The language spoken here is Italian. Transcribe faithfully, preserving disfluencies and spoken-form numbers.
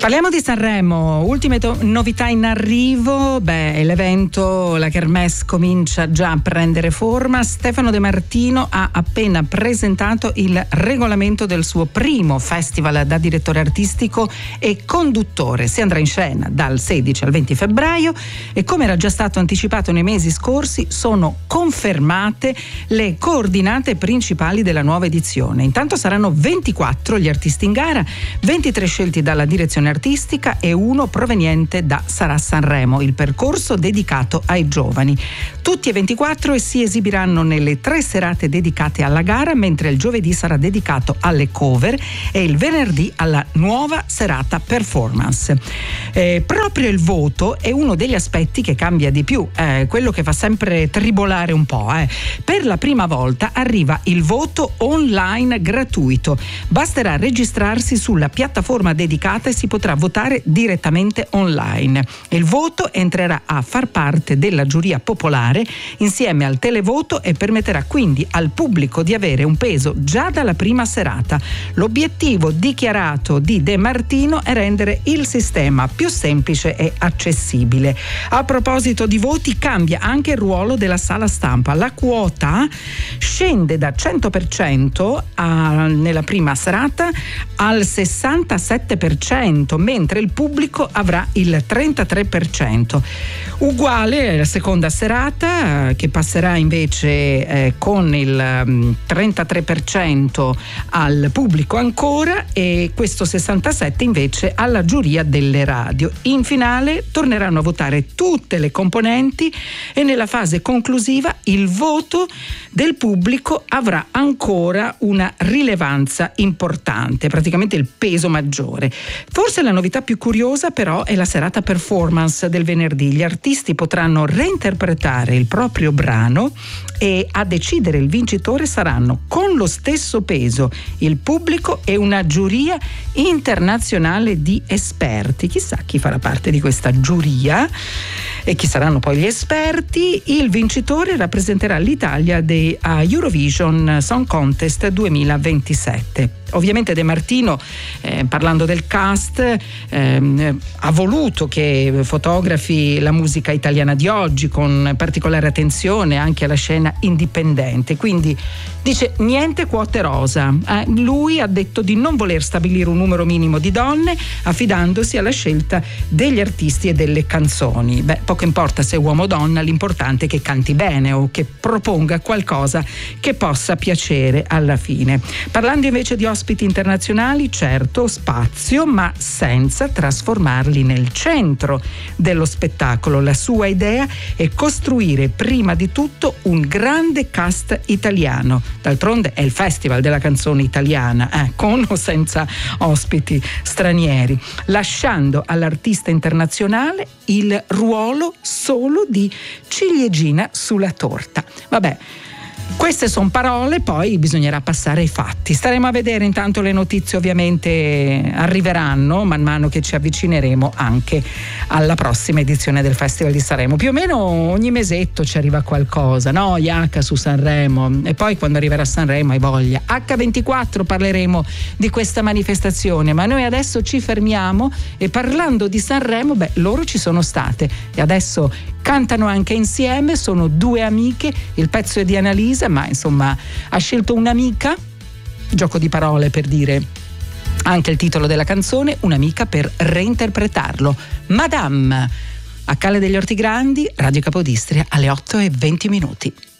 Parliamo di Sanremo, ultime to- novità in arrivo. Beh, l'evento, la Kermesse comincia già a prendere forma. Stefano De Martino ha appena presentato il regolamento del suo primo festival da direttore artistico e conduttore. Si andrà in scena dal sedici al venti febbraio e, come era già stato anticipato nei mesi scorsi, sono confermate le coordinate principali della nuova edizione. Intanto saranno ventiquattro gli artisti in gara, ventitré scelti dalla direzione artistica e uno proveniente da Sarà Sanremo, il percorso dedicato ai giovani. Tutti e ventiquattro e si esibiranno nelle tre serate dedicate alla gara, mentre il giovedì sarà dedicato alle cover e il venerdì alla nuova serata performance. Eh, proprio il voto è uno degli aspetti che cambia di più, eh, quello che fa sempre tribolare un po'. Eh. Per la prima volta arriva il voto online gratuito. Basterà registrarsi sulla piattaforma dedicata e si potrà votare direttamente online. Il voto entrerà a far parte della giuria popolare insieme al televoto e permetterà quindi al pubblico di avere un peso già dalla prima serata. L'obiettivo dichiarato di De Martino è rendere il sistema più semplice e accessibile. A proposito di voti, cambia anche il ruolo della sala stampa. La quota scende da cento per cento a, nella prima serata al sessantasette per cento, mentre il pubblico avrà il trentatré per cento. Uguale la seconda serata, che passerà invece eh, con il um, trentatré per cento al pubblico ancora, e questo sessantasette invece alla giuria delle radio. In finale torneranno a votare tutte le componenti e nella fase conclusiva il voto del pubblico avrà ancora una rilevanza importante, praticamente il peso maggiore. Forse la novità più curiosa però è la serata performance del venerdì. Gli artisti potranno reinterpretare il proprio brano e a decidere il vincitore saranno, con lo stesso peso, il pubblico e una giuria internazionale di esperti. Chissà chi farà parte di questa giuria e chi saranno poi gli esperti. Il vincitore rappresenterà l'Italia de, a Eurovision Song Contest duemilaventisette. Ovviamente De Martino, eh, parlando del cast, eh, ha voluto che fotografi la musica italiana di oggi con particolare attenzione anche alla scena indipendente, quindi dice niente quote rosa. Eh, lui ha detto di non voler stabilire un numero minimo di donne, affidandosi alla scelta degli artisti e delle canzoni. Beh, poco importa se è uomo o donna, l'importante è che canti bene o che proponga qualcosa che possa piacere alla fine. Parlando invece di ospiti internazionali, certo, spazio, ma senza trasformarli nel centro dello spettacolo. La sua idea è costruire prima di tutto un grande cast italiano. D'altronde è il festival della canzone italiana, eh, con o senza ospiti stranieri, lasciando all'artista internazionale il ruolo solo di ciliegina sulla torta. Vabbè, queste sono parole, poi bisognerà passare ai fatti. Staremo a vedere, intanto le notizie ovviamente arriveranno man mano che ci avvicineremo anche alla prossima edizione del Festival di Sanremo. Più o meno ogni mesetto ci arriva qualcosa, no? Gli H su Sanremo, e poi quando arriverà Sanremo hai voglia. acca ventiquattro parleremo di questa manifestazione, ma noi adesso ci fermiamo e, parlando di Sanremo, beh, loro ci sono state e adesso cantano anche insieme. Sono due amiche, il pezzo è di Annalisa, ma insomma ha scelto un'amica, gioco di parole per dire anche il titolo della canzone, un'amica, per reinterpretarlo. Madame, a Calle degli Ortigrandi, Radio Capodistria, alle otto e venti minuti.